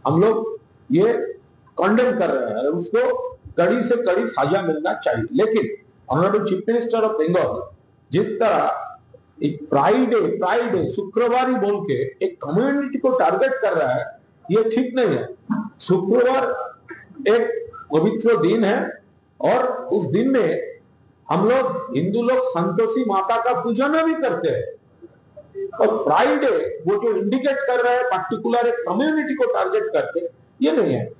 हम लोग ये कंडेम कर रहे हैं, उसको कड़ी से कड़ी सजा मिलना चाहिए। लेकिन honourable chief minister of Bengal जिस तरह एक फ्राइडे शुक्रवार ही बोल के एक कम्युनिटी को टारगेट कर रहा है, ये ठीक नहीं है। शुक्रवार एक पवित्र दिन है और उस दिन में हम लोग हिंदू लोग संतोषी माता का पूजन भी करते हैं, और फ्राइडे वो जो इंडिकेट कर रहा है पर्टिकुलर एक कम्युनिटी को टारगेट करते, ये नहीं है।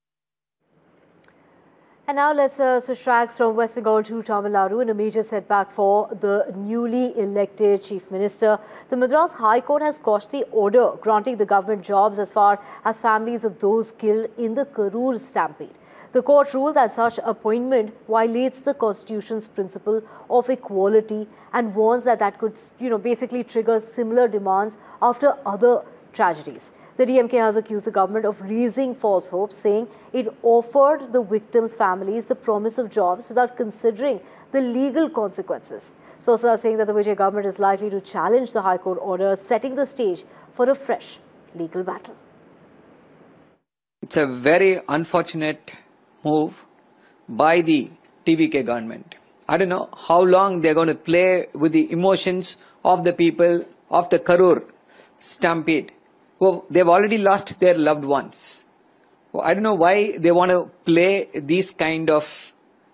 And now let's switch tracks from West Bengal to Tamil Nadu in a major setback for the newly elected Chief Minister. The Madras High Court has quashed the order granting the government jobs as far as families of those killed in the Karur stampede. The court ruled that such appointment violates the Constitution's principle of equality and warns that that could, basically trigger similar demands after other tragedies. The DMK has accused the government of raising false hopes, saying it offered the victims' families the promise of jobs without considering the legal consequences. Sources are saying that the Vijay government is likely to challenge the High Court order, setting the stage for a fresh legal battle. It's a very unfortunate move by the TVK government. I don't know how long they're going to play with the emotions of the people of the Karur stampede. Well, they've already lost their loved ones. Well, I don't know why they want to play these kind of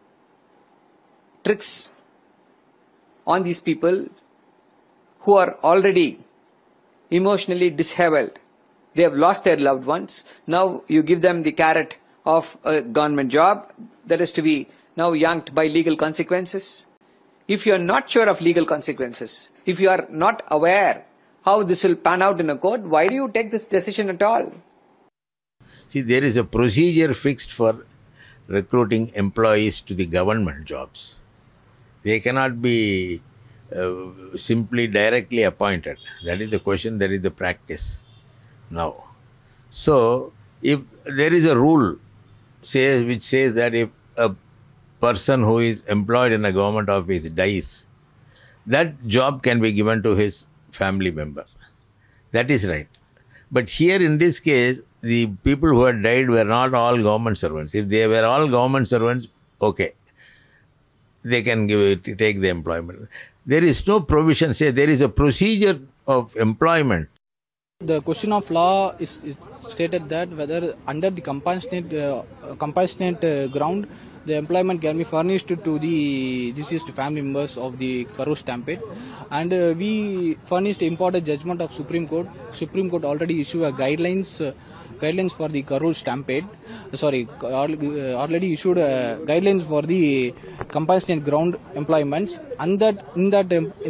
tricks on these people who are already emotionally disheveled. They have lost their loved ones. Now you give them the carrot of a government job that is to be now yanked by legal consequences. If you are not sure of legal consequences, if you are not aware how this will pan out in a court, why do you take this decision at all? See, there is a procedure fixed for recruiting employees to the government jobs. They cannot be simply directly appointed. That is the question, that is the practice now. So, if there is a rule which says that if a person who is employed in a government office dies, that job can be given to his family member. That is right. But here in this case, the people who had died were not all government servants. If they were all government servants, okay, they can take the employment. There is no provision, say there is a procedure of employment. The question of law is stated that whether under the compassionate ground, the employment can be furnished to the deceased family members of the Karur stampede, and we furnished imported judgment of Supreme Court. Supreme Court already issued a guidelines for the Karur stampede. Already issued guidelines for the compassionate ground employments, and in that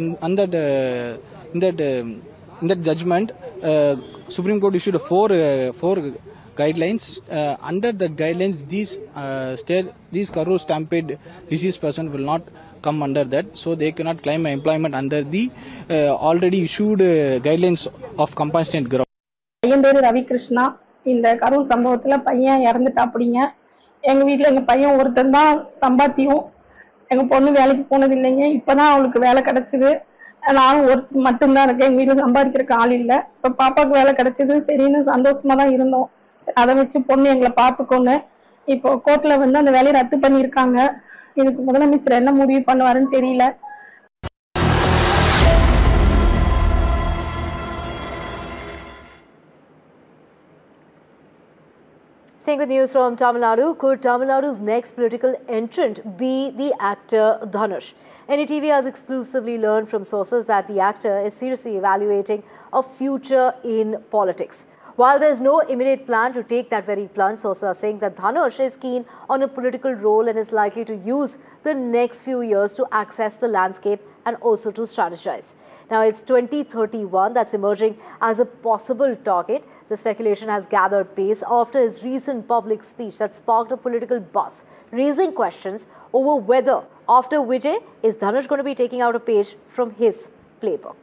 judgment, Supreme Court issued four guidelines. Under the guidelines, these Karur stampede deceased person will not come under that, so they cannot claim employment under the already issued guidelines of compassionate ground. பையன் பேரு ரவி கிருஷ்ணா. இந்த கரூர் சம்பவத்துல பையன் இறந்துட்டாப்படிங்க. எங்க வீட்டுல எங்க பையன் ஒருத்தன் தான் சம்பாத்தியம். எங்க பொண்ணு வேலைக்கு போனது இல்லைங்க. இப்பதான் அவளுக்கு வேலை கிடைச்சது. நானும் மட்டும்தான் இருக்கேன். எங்க வீட்டுல சம்பாதிக்கிறதுக்கு ஆள் இல்ல. இப்ப பாப்பாக்கு வேலை கிடைச்சது, சரின்னு சந்தோஷமா தான் இருந்தோம். அதை வச்சு பொண்ணு எங்களை பார்த்துக்கோங்க. இப்போ கோர்ட்ல வந்து அந்த வேலையை ரத்து பண்ணியிருக்காங்க. இதுக்கு முதலமைச்சர் என்ன முடிவு பண்ணுவாருன்னு தெரியல. Staying with news from Tamil Nadu, could Tamil Nadu's next political entrant be the actor Dhanush? NDTV has exclusively learned from sources that the actor is seriously evaluating a future in politics. While there is no immediate plan to take that very plunge, sources are saying that Dhanush is keen on a political role and is likely to use the next few years to access the landscape and also to strategize. Now, it's 2031 that's emerging as a possible target. The speculation has gathered pace after his recent public speech that sparked a political buzz, raising questions over whether, after Vijay, is Dhanush going to be taking out a page from his playbook.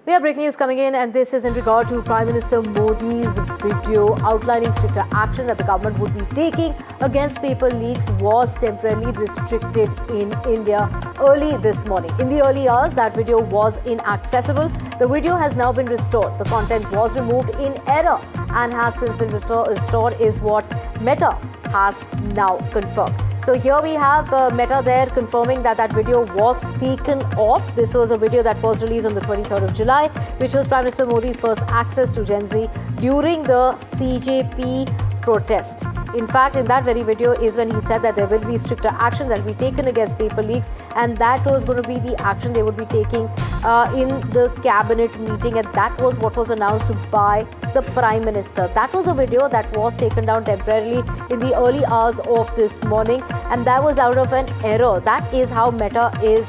We have breaking news coming in, and this is in regard to Prime Minister Modi's video outlining stricter action that the government would be taking against paper leaks was temporarily restricted in India early this morning. In the early hours, that video was inaccessible. The video has now been restored. The content was removed in error and has since been restored, is what Meta has now confirmed. So here we have Meta there confirming that that video was taken off. This was a video that was released on the 23rd of July, which was Prime Minister Modi's first access to Gen Z during the CJP protest. In fact, in that very video is when he said that there will be stricter action that will be taken against paper leaks, and that was going to be the action they would be taking in the cabinet meeting, and that was what was announced by the Prime Minister. That was a video that was taken down temporarily in the early hours of this morning, and that was out of an error. That is how Meta is,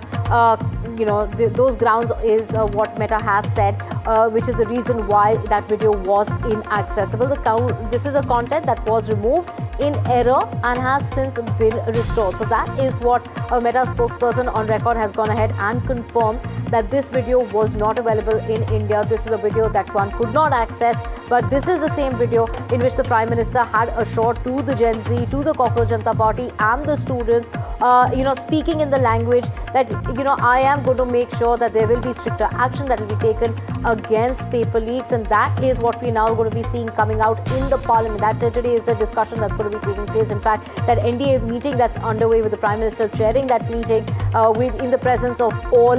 those grounds is what Meta has said, which is the reason why that video was inaccessible. This is a content that was removed in error and has since been restored. So that is what a Meta spokesperson on record has gone ahead and confirmed, that this video was not available in India. This is a video that one could not access, but this is the same video in which the Prime Minister had assured to the Gen Z, to the Cockroach Janata Party and the students, speaking in the language that, I am going to make sure that there will be stricter action that will be taken against paper leaks, and that is what we now going to be seeing coming out in the Parliament. That today is the discussion that's going to be taking place. In fact, that NDA meeting that's underway with the Prime Minister chairing that meeting in the presence of all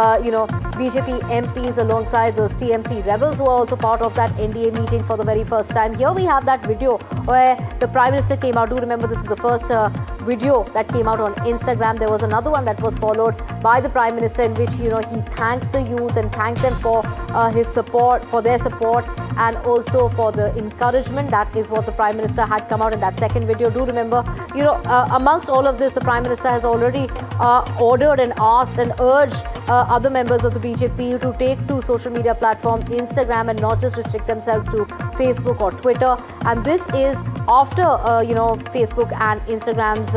BJP MPs alongside those TMC rebels who are also part of that NDA meeting for the very first time. Here we have that video where the Prime Minister came out. Do remember, this is the first video that came out on Instagram. There was another one that was followed by the Prime Minister in which he thanked the youth and thanked them for his support, for their support, and also for the encouragement. That is what the Prime Minister had come out in that second video. Do remember, amongst all of this, the Prime Minister has already ordered and asked and urged other members of the BJP to take to social media platform Instagram and not just restrict themselves to Facebook or Twitter. And this is after Facebook and Instagram's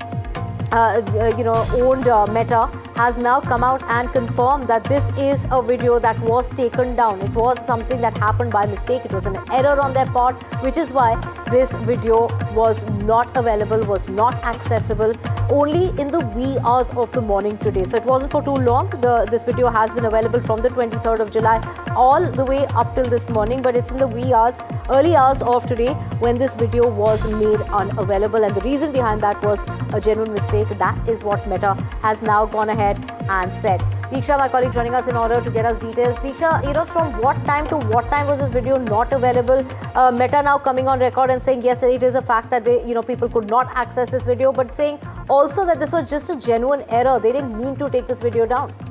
owned Meta has now come out and confirmed that this is a video that was taken down. It was something that happened by mistake. It was an error on their part, which is why this video was not available, was not accessible, only in the wee hours of the morning today. So it wasn't for too long. This video has been available from the 23rd of July all the way up till this morning, but it's in the wee hours, early hours of today when this video was made unavailable, and the reason behind that was a genuine mistake. That is what Meta has now gone ahead and said. Diksha, my colleague, joining us in order to get us details. Diksha, from what time to what time was this video not available? Meta now coming on record and saying yes, it is a fact that they, people could not access this video, but saying also that this was just a genuine error. They didn't mean to take this video down.